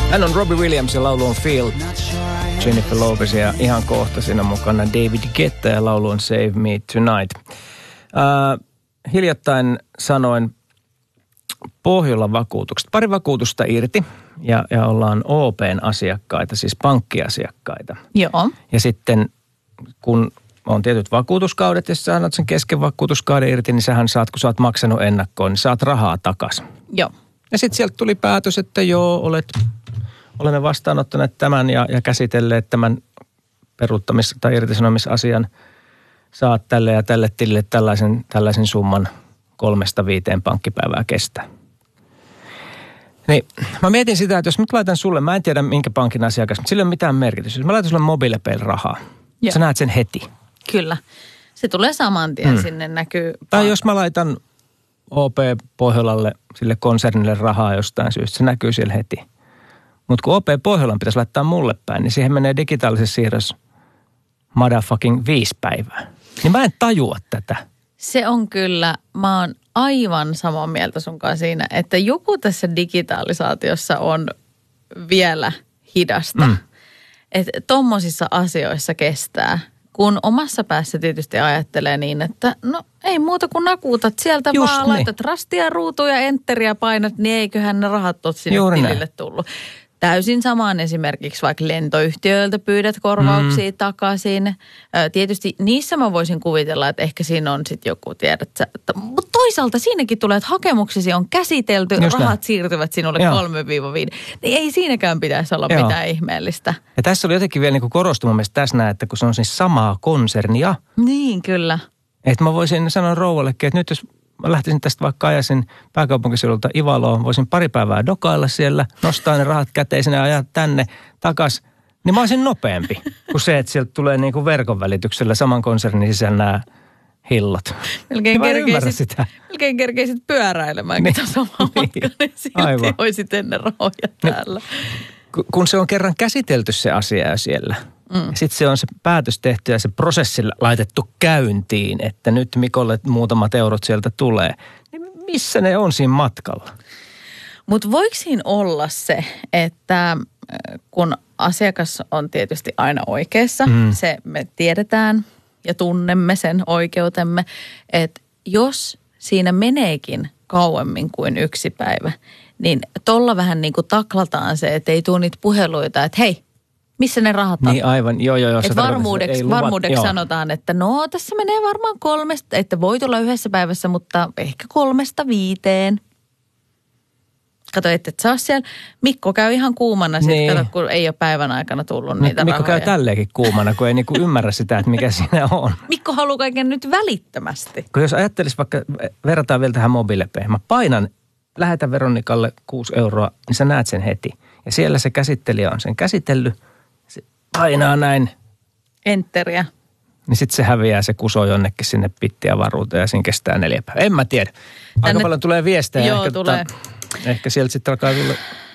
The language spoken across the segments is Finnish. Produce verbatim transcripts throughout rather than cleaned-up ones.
Hän on Robbie Williams ja laulu on Feel. Jennifer Lopez ja ihan kohta siinä mukana David Guetta ja laulu on Save Me Tonight. Uh, hiljattain sanoin Pohjolan vakuutukset. Pari vakuutusta irti ja, ja ollaan O P:n asiakkaita, siis pankkiasiakkaita. Joo. Ja sitten kun on tietyt vakuutuskaudet, jos sä annat sen kesken vakuutuskauden irti, niin sähän saat, kun sä oot maksanut ennakkoon, niin saat rahaa takaisin. Joo. Ja sitten sieltä tuli päätös, että joo, olet, olemme vastaanottaneet tämän ja, ja käsitelleet tämän peruuttamis- tai irtisanomisasian. Saat tälle ja tälle tilille tällaisen, tällaisen summan kolmesta viiteen pankkipäivää kestää. Niin, mä mietin sitä, että jos nyt laitan sulle, mä en tiedä minkä pankin asiakas, mutta sillä ei ole mitään merkitystä. Jos mä laitan sulle MobilePaylle rahaa, joo, sä näet sen heti. Kyllä. Se tulee saman tien, hmm. sinne näkyy. Tai jos mä laitan O P Pohjolalle, sille konsernille rahaa jostain syystä, se näkyy siellä heti. Mutta kun O P Pohjolan pitäisi laittaa mulle päin, niin siihen menee digitaalisessa siirrossa motherfucking viisi päivää. Niin mä en tajua tätä. Se on kyllä, mä oon aivan samaa mieltä sunkaan siinä, että joku tässä digitalisaatiossa on vielä hidasta. Mm. Että tommosissa asioissa kestää. Kun omassa päässä tietysti ajattelee niin, että no ei muuta kuin nakuutat sieltä just vaan, niin, laitat rastia, ruutuja, enteriä painat, niin eiköhän ne rahat ole sinne juuri tilille näin tullut. Täysin samaan esimerkiksi vaikka lentoyhtiöiltä pyydät korvauksia mm. takaisin. Tietysti niissä mä voisin kuvitella, että ehkä siinä on sitten joku, tiedät sä. Mutta toisaalta siinäkin tulee, että hakemuksesi on käsitelty, just rahat näin siirtyvät sinulle kolme viisi. Niin ei siinäkään pitäisi olla Joo. mitään ihmeellistä. Ja tässä oli jotenkin vielä niin korostunut mielestäni tässä näin, että kun se on siis samaa konsernia. Niin, kyllä. Että mä voisin sanoa rouvallekin, että nyt jos mä lähtisin tästä vaikka ajasin pääkaupunkiseudulta Ivaloon, voisin pari päivää dokailla siellä, nostaa ne rahat käteisenä ja ajaa tänne takas, niin mä olisin nopeampi kuin se, että sieltä tulee niin kuin verkon välityksellä saman konsernin sisällä nämä hillot. Melkein kerkeisit, melkein kerkeisit pyöräilemään, niin, kun sama matka, niin, niin silti aivan olisit ennen rahoja täällä. Niin, kun se on kerran käsitelty se asia jo siellä, mm. sitten se on se päätös tehty ja se prosessi laitettu käyntiin, että nyt Mikolle muutamat eurot sieltä tulee. Niin missä ne on siinä matkalla? Mutta voiko siinä olla se, että kun asiakas on tietysti aina oikeassa, mm. se me tiedetään ja tunnemme sen oikeutemme, että jos siinä meneekin kauemmin kuin yksi päivä, niin tolla vähän niin kuin taklataan se, että ei tule niitä puheluita, että hei, missä ne rahat on? Niin aivan, joo joo. Että varmuudeksi, luvat, varmuudeksi joo. sanotaan, että no tässä menee varmaan kolmesta, että voi tulla yhdessä päivässä, mutta ehkä kolmesta viiteen. Kato, että et saa siellä. Mikko käy ihan kuumana sitten, niin, kato, kun ei ole päivän aikana tullut niitä Mikko rahoja. käy tälleenkin kuumana, kun ei niinku ymmärrä sitä, että mikä siinä on. Mikko haluaa kaiken nyt välittömästi. Kun jos ajattelisi vaikka, verrataan vielä tähän MobilePayhin, mä painan, lähetän Veronikalle kuusi euroa, niin sä näet sen heti. Ja siellä se käsittelijä on sen käsitellyt, se painaa näin. Enteriä. Niin sitten se häviää, se kusoo jonnekin sinne pittiavaruuteen ja siinä kestää neljä päivää. En mä tiedä. Aika Tänne paljon tulee viestejä. Joo, ehkä, tulee. Tota, ehkä sieltä sitten alkaa tulla.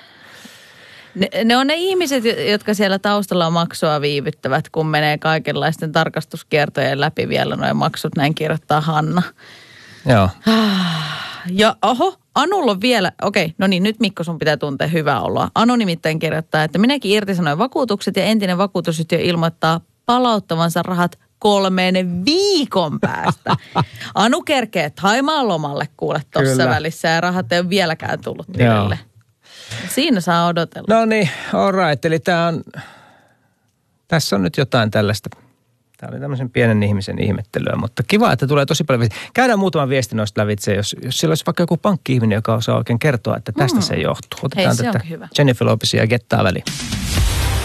Ne, ne on ne ihmiset, jotka siellä taustalla maksua viivyttävät, kun menee kaikenlaisten tarkastuskiertojen läpi vielä noin maksut, näin kirjoittaa Hanna. Joo. Ja oho, Anulla on vielä, okei, no niin, nyt Mikko sun pitää tuntea hyvää oloa. Anu nimittäin kirjoittaa, että minäkin irtisanoin vakuutukset ja entinen vakuutusyhtiö ilmoittaa palauttavansa rahat kolmeen viikon päästä. Anu kerkee Thaimaan lomalle kuule tuossa välissä ja rahat ei ole vieläkään tullut tilille. Siinä saa odotella. No niin, all right. Eli tää on, tässä on nyt jotain tällaista. Tämä oli tämmöisen pienen ihmisen ihmettelyä, mutta kiva, että tulee tosi paljon viestiä. Käydään muutama viesti noista lävitse, jos, jos siellä olisi vaikka joku pankki-ihminen, joka osaa oikein kertoa, että tästä mm. se johtuu. Otetaan Hei, se tätä on hyvä. Jennifer Lopezia ja Gettaa väliin.